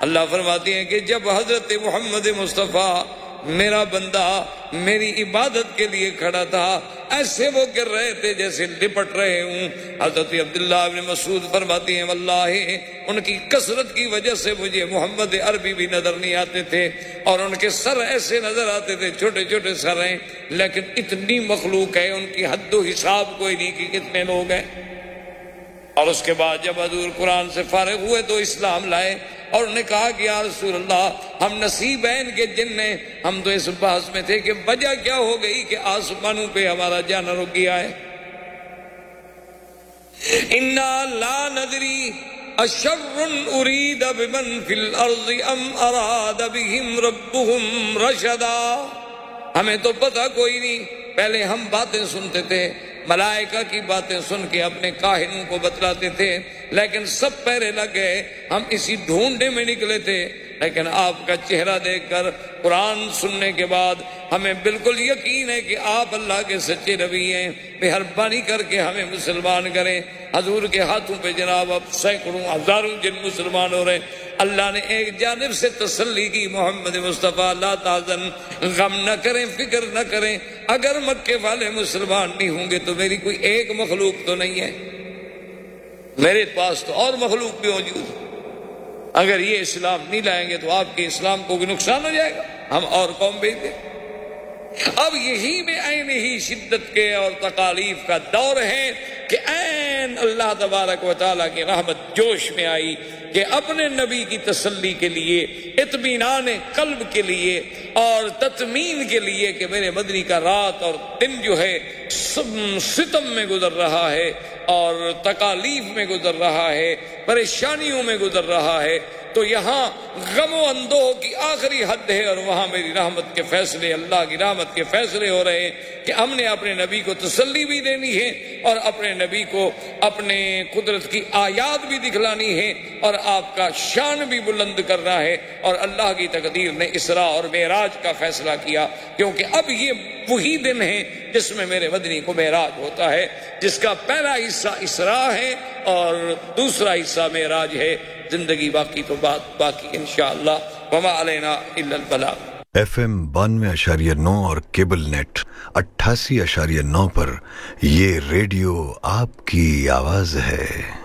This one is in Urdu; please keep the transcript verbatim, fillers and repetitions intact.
اللہ فرماتے ہیں کہ جب حضرت محمد مصطفیٰ میرا بندہ میری عبادت کے لیے کھڑا تھا ایسے وہ گر رہے تھے جیسے لپٹ رہے ہوں. حضرت عبداللہ ابن مسعود فرماتے ہیں واللہ ان کی کثرت کی وجہ سے مجھے محمد عربی بھی نظر نہیں آتے تھے اور ان کے سر ایسے نظر آتے تھے چھوٹے چھوٹے سر ہیں لیکن اتنی مخلوق ہے ان کی حد و حساب کوئی نہیں کہ کتنے لوگ ہیں. اور اس کے بعد جب حضور قرآن سے فارغ ہوئے تو اسلام لائے اور انہوں نے کہا کہ یا رسول اللہ ہم نصیبین کے جن ہیں. ہم تو اس بحث میں تھے کہ وجہ کیا ہو گئی کہ آسمانوں پہ ہمارا جانا رک گیا ہے. انا لا ندری اشر ارید بمن فی الارض ام اراد بهم ربهم رشدا. ہمیں تو پتہ کوئی نہیں. پہلے ہم باتیں سنتے تھے ملائکہ کی باتیں سن کے اپنے کاہنوں کو بتلاتے تھے لیکن سب پہرے لگ گئے. ہم اسی ڈھونڈنے میں نکلے تھے لیکن آپ کا چہرہ دیکھ کر قرآن سننے کے بعد ہمیں بالکل یقین ہے کہ آپ اللہ کے سچے نبی ہیں. مہربانی کر کے ہمیں مسلمان کریں. حضور کے ہاتھوں پہ جناب اب سینکڑوں ہزاروں جن مسلمان ہو رہے. اللہ نے ایک جانب سے تسلی کی محمد مصطفیٰ لا تحزن غم نہ کریں فکر نہ کریں. اگر مکے والے مسلمان نہیں ہوں گے تو میری کوئی ایک مخلوق تو نہیں ہے, میرے پاس تو اور مخلوق بھی موجود ہے. اگر یہ اسلام نہیں لائیں گے تو آپ کے اسلام کو بھی نقصان ہو جائے گا. ہم اور قوم بھیج دیں. اب یہی میں عین ہی شدت کے اور تکالیف کا دور ہے کہ عین اللہ تبارک و تعالیٰ کی رحمت جوش میں آئی کہ اپنے نبی کی تسلی کے لیے اطمینان قلب کے لیے اور تطمین کے لیے کہ میرے مدنی کا رات اور دن جو ہے ستم میں گزر رہا ہے اور تکالیف میں گزر رہا ہے پریشانیوں میں گزر رہا ہے تو یہاں غم و اندوہ کی آخری حد ہے اور وہاں میری رحمت کے فیصلے اللہ کی رحمت کے فیصلے ہو رہے ہیں کہ ہم نے اپنے نبی کو تسلی بھی دینی ہے اور اپنے نبی کو اپنے قدرت کی آیات بھی دکھلانی ہے اور آپ کا شان بھی بلند کرنا ہے. اور اللہ کی تقدیر نے اسراء اور معراج کا فیصلہ کیا کیونکہ اب یہ وہی دن ہے جس میں میرے مدنی کو معراج ہوتا ہے جس کا پہلا حصہ اسراء ہے اور دوسرا حصہ معراج ہے. زندگی باقی تو بات باقی انشاءاللہ. وما علینا الا البلاغ. ایف ایم بانوے اشاریہ نو اور کیبل نیٹ اٹھاسی اشاریہ نو پر یہ ریڈیو آپ کی آواز ہے.